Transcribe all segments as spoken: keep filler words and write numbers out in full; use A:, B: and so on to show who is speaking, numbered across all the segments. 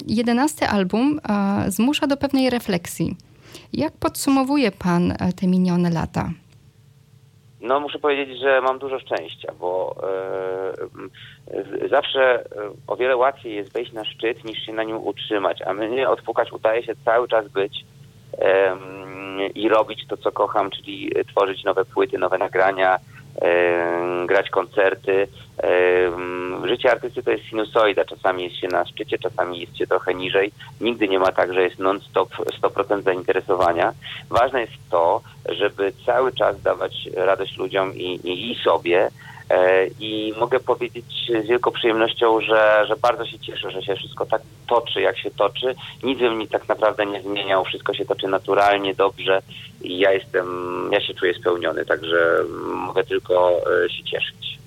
A: jedenasty album e, zmusza do pewnej refleksji. Jak podsumowuje pan te minione lata?
B: No muszę powiedzieć, że mam dużo szczęścia, bo e, zawsze o wiele łatwiej jest wejść na szczyt, niż się na nim utrzymać, a mnie od Pukacz udaje się cały czas być e, i robić to, co kocham, czyli tworzyć nowe płyty, nowe nagrania, e, grać koncerty. E, życie artysty to jest sinusoida, czasami jest się na szczycie, czasami jest się trochę niżej. Nigdy nie ma tak, że jest non-stop sto procent zainteresowania. Ważne jest to, żeby cały czas dawać radość ludziom i, i, i sobie. E, I mogę powiedzieć z wielką przyjemnością, że, że bardzo się cieszę, że się wszystko tak toczy, jak się toczy. Nic bym mi tak naprawdę nie zmieniał. Wszystko się toczy naturalnie, dobrze i ja jestem, ja się czuję spełniony, także mogę tylko e, się cieszyć.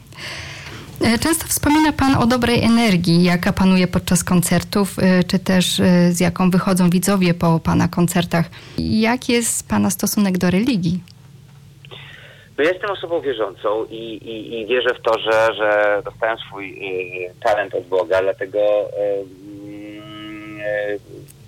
A: Często wspomina pan o dobrej energii, jaka panuje podczas koncertów, czy też z jaką wychodzą widzowie po pana koncertach. Jaki jest pana stosunek do religii?
B: No ja jestem osobą wierzącą i, i, i wierzę w to, że, że dostałem swój y, talent od Boga, dlatego y, y,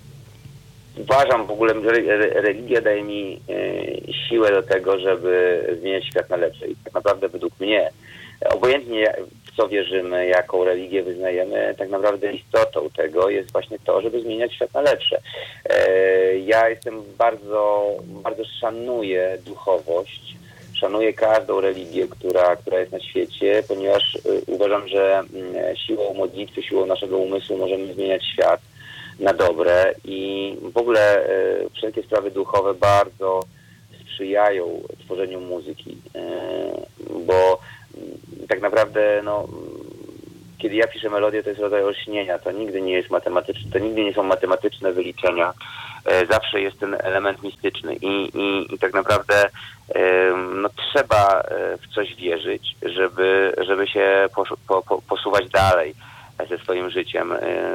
B: uważam w ogóle, że religia daje mi y, siłę do tego, żeby zmieniać świat na lepsze. I tak naprawdę według mnie, obojętnie w co wierzymy, jaką religię wyznajemy, tak naprawdę istotą tego jest właśnie to, żeby zmieniać świat na lepsze. Y, ja jestem bardzo, bardzo szanuję duchowość, szanuję każdą religię, która, która jest na świecie, ponieważ y, uważam, że y, siłą modlitwy, siłą naszego umysłu możemy zmieniać świat na dobre i w ogóle y, wszelkie sprawy duchowe bardzo sprzyjają tworzeniu muzyki, y, bo y, tak naprawdę no, kiedy ja piszę melodię, to jest rodzaj olśnienia, to nigdy nie jest matematyczne, to nigdy nie są matematyczne wyliczenia, y, zawsze jest ten element mistyczny i, i, i tak naprawdę no, trzeba w coś wierzyć, żeby, żeby się posz, po, po, posuwać dalej ze swoim życiem.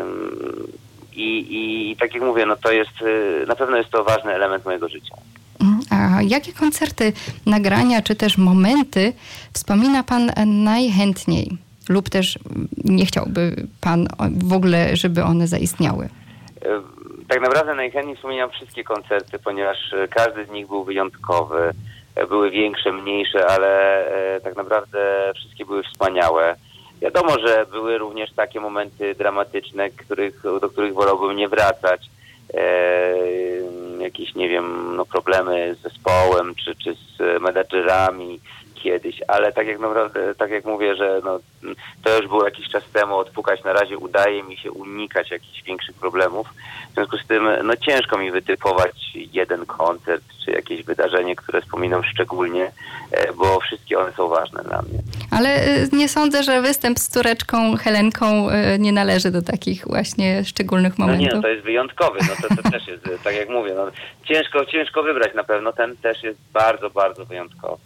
B: I, i tak jak mówię, no to jest, na pewno jest to ważny element mojego życia.
A: A jakie koncerty, nagrania, czy też momenty wspomina pan najchętniej? Lub też nie chciałby pan w ogóle, żeby one zaistniały?
B: Tak naprawdę najchętniej wspominam wszystkie koncerty, ponieważ każdy z nich był wyjątkowy. Były większe, mniejsze, ale e, tak naprawdę wszystkie były wspaniałe. Wiadomo, że były również takie momenty dramatyczne, których, do których wolałbym nie wracać. E, jakieś, nie wiem, no, problemy z zespołem, czy, czy z menadżerami kiedyś, ale tak jak naprawdę, tak jak mówię, że no, to już było jakiś czas temu, od Pukacz na razie udaje mi się unikać jakichś większych problemów. W związku z tym no ciężko mi wytypować jeden koncert czy jakieś wydarzenie, które wspominam szczególnie, bo wszystkie one są ważne dla mnie.
A: Ale nie sądzę, że występ z córeczką Helenką nie należy do takich właśnie szczególnych momentów.
B: No nie, no to jest wyjątkowy, no to, to też jest, tak jak mówię, no ciężko, ciężko wybrać na pewno, ten też jest bardzo, bardzo wyjątkowy.